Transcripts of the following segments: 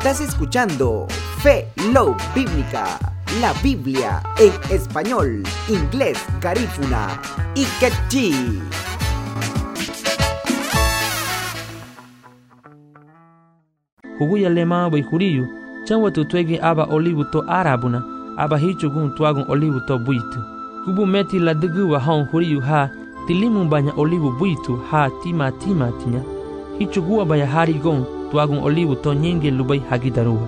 Estás escuchando Fe Love Bíblica, la Biblia en español, inglés, garífuna y quechí. Huguya lema bai huriyu, chanwa tutwege aba olivu to arabuna, aba hichugun tuagun olivu to buitu. Kubu meti la degu wa haun huriyu ha, tilimu banya olivu buitu ha tima tinya. Hichugua baya hari gon tuagun olivu to nyenge lubai hagidaruwa.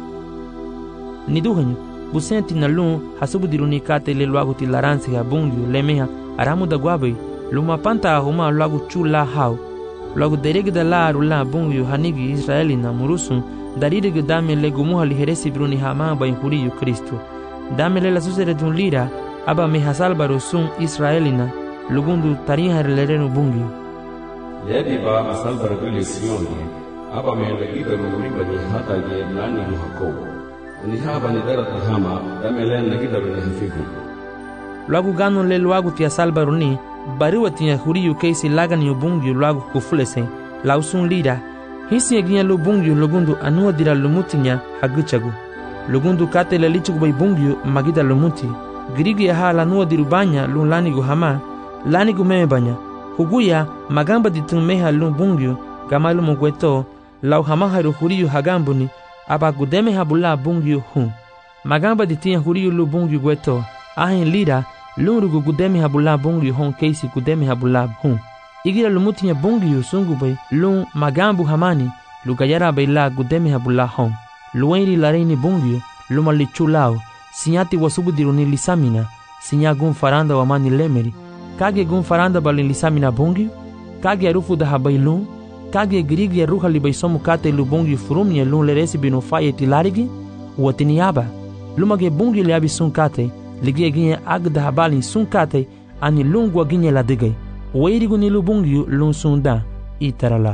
Niduhanyu, busenti na lun hasubu diruni kate le luagu ti laransi ha bungyu lemeha aramu da guabai, luma panta ahuma luagu chula hau. Luagu derege da la rula bungyu hanigi Israeli na murusun, darirege dame le gumuha liheresi bruni hama bain huriyu Kristo. Dame le la susere dun lira, aba mehasalbaro sun Israelina, lugundu tarinha lerenu bungyu. Yadi ba asalbaro gule Sioni, aba melegida ruriba ni hata ge nani muhakobo. Ni haba ni dara tahama, dame le nagida runi hafifu. Luagu gano le luagu tia salbaro ni, bariwa tinya huriyu keisi lagani ubungyu luagu kufulesen, lausun lira. Hisi eginya lubungyu lugundu anua dira lumutinya haguchagu. Lugundu kate le lichugu bai bungyu magida lumuti. Girigi ya haa lanua dirubanya lun lanigu hama, lanigu meme banya. Huguya magamba ditun meha lun bungyu, gamalu mugweto, lau hama haru huriyu hagambuni, aba gudeme habula bungyu hun. Magamba ditinya huriyu lu bungyu gweto, ahin lira, lun rugu gudeme habula bungyu hun keisi gudeme habula hun. Igira lumutinya bungyu sungu bai lun magambu hamani, lugayara bai la gudeme habula hun. Luenri lareini bungyu, luma lichulao, sinyati wasubu diruni lisamina, sinyagun faranda wa mani lemeri. Kage gun faranda balin lisamina bungyu, kage arufu da habailun, kage girigi ruha libaisomu kate lu bungyu furumye lun leresi binu faye tilarigi, uatiniaba. Lumage bungyu liabi sun kate, ligie ginye agda habalin sun kate, ani lungwa ginye la digay. Ueirigu ni lu bungyu lun sunda, itarala.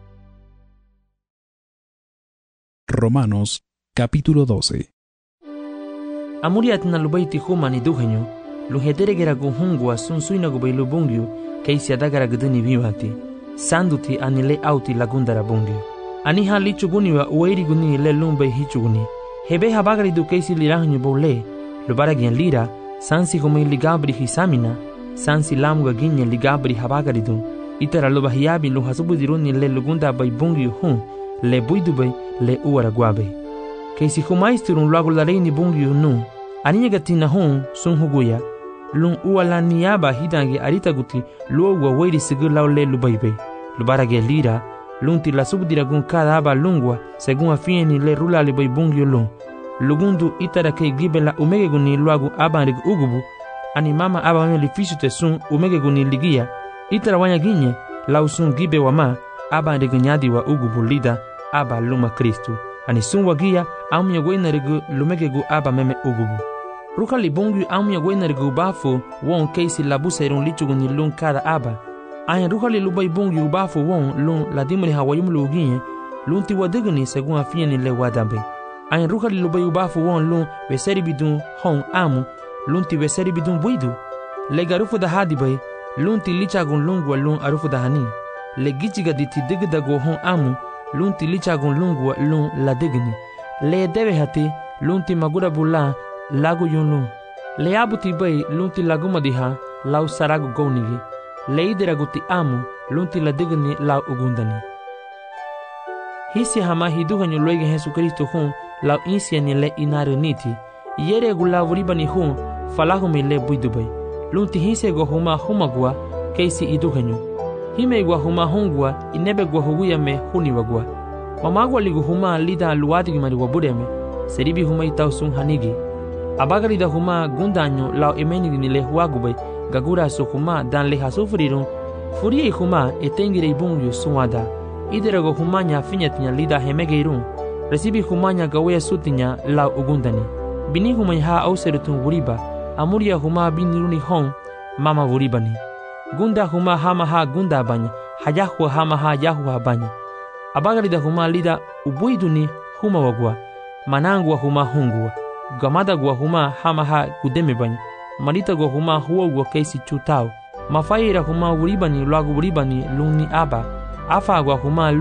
Romanos, capítulo 12. Amuriat na lubaiti huma ni duhenyo, luheteregera guhungwa sun suina gubai lubungyu, keisi adagara guduni vivati, sanduti anile auti lagundara bungyu. Aniha lichuguniwa ueiriguni le lumbai hichuguni. Hebe habagari du keisi lirahanyu bole, lubaragian lira, sansi humai ligabri hisamina, sansi lamuga ginye ligabri habagari du. Itara lubahiabi luhasubu diruni le lugunda bai bungyu hun, le buidubai le uaraguabe. Keisi humaisturun luagu lareini bungyu nu, aninya gatina hun sun huguya, lun uala niaba hidange arita guti luogwa weiri sigur lau le lubaibe. Lubarage lira, lun ti la subdiragun kada aba lungwa, segun afieni le rula libai bungyu lun. Lugundu itara kei gibe la umege guni luagu abanrig ugubu, ani mama aba wame lifisute sun umege guni ligia, itara wanya ginye, lau sun gibe wama, abanrig nyadi wa ugubu lida, aba luma Kristu. Ani sun wagia, amunya goinarigu lumegegu aba meme ugubu. Ruka libungu amunya goinarigu bafu, won keisi labusa irun lichugu ni lun kada aba. Ayan ruka li lubai bungu bafu won lun ladimri hawayumlu uginye, lun ti wadiguni segun afieni le wadabe. Ayan ruka li lubai bafu won lun weseri bidun hon amu, lun ti weseri bidun buidu. Le garufu da hadibai, lun ti lichagun lungwa lun arufu da hani. Le gichiga diti digdago hon amu, lun ti lichagun lungwa lun la digni. Le debe hati lun ti magura bula lagu yun lun. Le abuti bay lun ti laguma diha lau saragu gownigi. Le idiragu ti amu lun ti la digni lau ugundani. Hisi hama hiduhanyu luege Jesu Kristo hun lau insiani le inaru niti. Yere gu lau ribani hun falahumi le buidubay. Lun ti hisi go huma humagua keisi iduhanyu. Hime gua huma hungwa inebe gua huguya me huniwagua. Mamagwa ligu huma lida luwadigi mari wabureme, seribi huma itau sun hanigi. Abagari da huma gundanyo lau emenigi ni le huagubay, gagura su huma dan le hasufrirun, furiye huma etengire ibungyu suwada. Iderago huma nya finyatinya lida hemegeirun, resibi huma nya gawaya sutinya lau ugundani. Bini huma ha auserutun wuriba, amuria huma biniruni hon, mama wuribani. Gunda huma hama ha gunda banya, hayahua hama ha yahua banya. Abagari da huma lida ubuiduni huma wagua, manangwa huma hungwa, gamada gwa huma hama ha gudeme banya, marita gwa huma huogwa keisi chutao, mafaira huma wuribani luagu wuribani luni aba, afa gwa huma